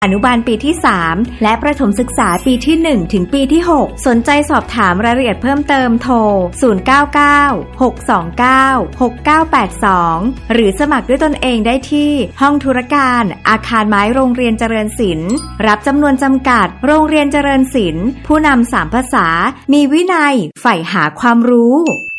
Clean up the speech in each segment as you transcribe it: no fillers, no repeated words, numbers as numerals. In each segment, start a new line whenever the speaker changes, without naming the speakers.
อนุบาลปีที่3และประถมศึกษาปีที่1ถึงปีที่6สนใจสอบถามรายละเอียดเพิ่มเติมโทร0996296982หรือสมัครด้วยตนเองได้ที่ห้องธุรการอาคารไม้โรงเรียนเจริญศิลป์รับจำนวนจำกัดโรงเรียนเจริญศิลป์ผู้นำ3ภาษามีวินัยใฝ่หาความรู้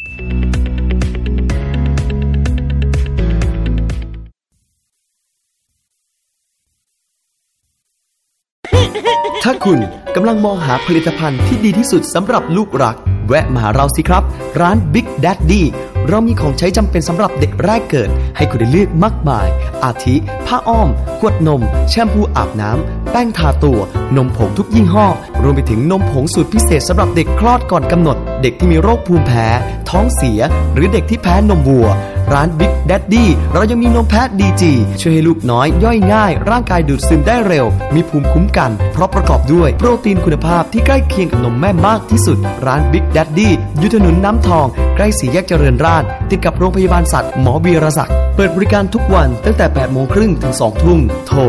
ถ้าคุณกำลังมองหาผลิตภัณฑ์ที่ดีที่สุดสำหรับลูกรักแวะมาหาเราสิครับร้าน Big Daddy เรามีของใช้จำเป็นสำหรับเด็กแรกเกิดให้คุณได้เลือกมากมายอาทิผ้าอ้อมขวดนมแชมพูอาบน้ำแป้งทาตัวนมผงทุกยี่ห้อรวมไปถึงนมผงสูตรพิเศษสำหรับเด็กคลอดก่อนกำหนดเด็กที่มีโรคภูมิแพ้ท้องเสียหรือเด็กที่แพ้นมวัวร้าน Big Daddy เรายังมีนมแพะ DG ช่วยให้ลูกน้อยย่อยง่ายร่างกายดูดซึมได้เร็วมีภูมิคุ้มกันเพราะประกอบด้วยโปรตีนคุณภาพที่ใกล้เคียงกับนมแม่มากที่สุดร้าน Big Daddy อยู่ถนนน้ำทองใกล้สี่แยกเจริญราษฎร์ติดกับโรงพยาบาลสัตว์หมอวีรศักดิ์เปิดบริการทุกวันตั้งแต่ 8:30 น. ถึง 2:00 น. โทร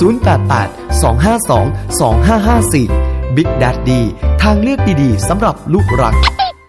088-252-2554 Big Daddy ทางเลือกดีๆสำหรับลูกรัก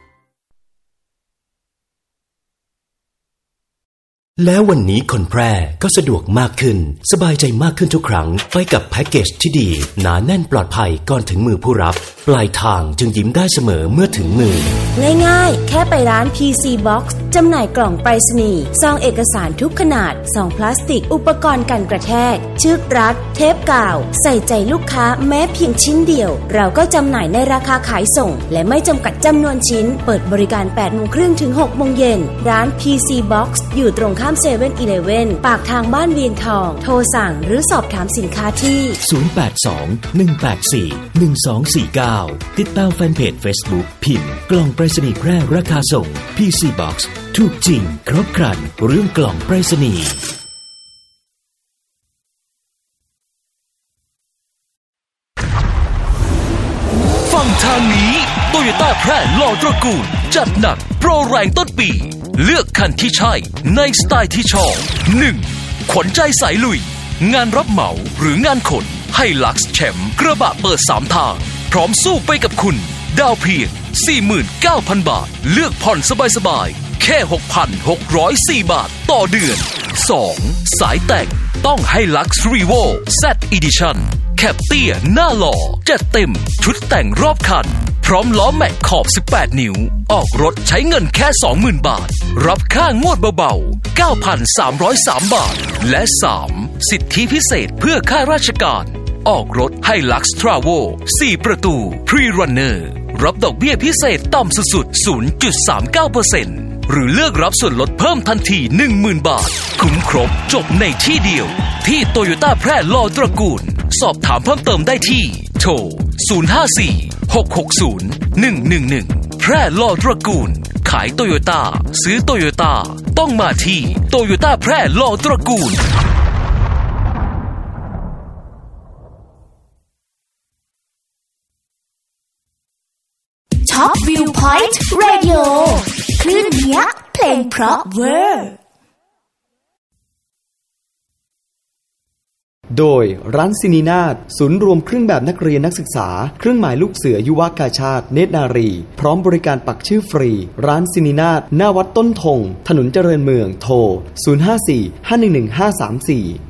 แล้ววันนี้คนแพร่ก็สะดวกมากขึ้นสบายใจมากขึ้นทุกครั้งไปกับแพ็กเกจที่ดีหนาแน่นปลอดภัยก่อนถึงมือผู้รับปลายทางจึงยิ้มได้เสมอเมื่อถึงมือ
ง่ายๆแค่ไปร้าน PC Box จำหน่ายกล่องไปรษณีย์ซองเอกสารทุกขนาดซองพลาสติกอุปกรณ์กันกระแทกเชือกรัดเทปกาวใส่ใจลูกค้าแม้เพียงชิ้นเดียวเราก็จำหน่ายในราคาขายส่งและไม่จำกัดจำนวนชิ้นเปิดบริการ 8:30 น. ถึง 6:00 น. ร้าน PC Box อยู่ตรงข้าม7-Eleven ปากทางบ้านเวียงทองโทรสั่งหรือสอบถามสินค้าที่
082-184-1249ติดตามแฟนเพจ Facebook พิมพ์กล่องไปรษณีย์แพร่ราคาส่ง PC Box ถูกจริงครบครันเรื่องกล่องไปรษณีย์
ฟังทางนี้โตโยต้าแพร่หล่อตระกูลจัดหนักโปรแรงต้นปีเลือกคันที่ใช่ในสไตล์ที่ชอบ 1. ขวัญใจสายลุยงานรับเหมาหรืองานขนให้ลักซ์แชมป์กระบะเปิด3ทางพร้อมสู้ไปกับคุณดาวเพียง 49,000 บาทเลือกผ่อนสบายๆแค่ 6,604 บาทต่อเดือน 2. สายแต่งต้องให้ลักซ์รีโว Z Edition แคปเตี้ยหน้าหล่อจัดเต็มชุดแต่งรอบคันพร้อมล้อแม็กขอบ18 นิ้วออกรถใช้เงินแค่ 20,000 บาทรับค่างวดเบาๆ 9,303 บาทและ 3. สิทธิพิเศษเพื่อข้าราชการออกรถให้ Lux Travel 4 ประตู Pre-Runner รับดอกเบี้ยพิเศษต่ำสุดๆ 0.39% หรือเลือกรับส่วนลดเพิ่มทันที 10,000 บาทคุ้มครบจบในที่เดียวที่โตโยต้าแพร่หล่อตระกูลสอบถามเพิ่มเติมได้ที่โทร 054-660-111 แพร่หล่อตระกูลขายโตโยต้าซื้อโตโยต้าต้องมาที่โตโยต้าแพร่หล่อตระกูล
ท็อปวิวพอยต์เรดิโอคลื่นเนี้ยเพลงเพราะเวอร์
โดยร้านซินีนาฏศูนย์รวมเครื่องแบบนักเรียนนักศึกษาเครื่องหมายลูกเสือยุวกาชาติเนตรนารีพร้อมบริการปักชื่อฟรีร้านซินีนาฏหน้าวัดต้นธงถนนเจริญเมืองโทร 054-511-534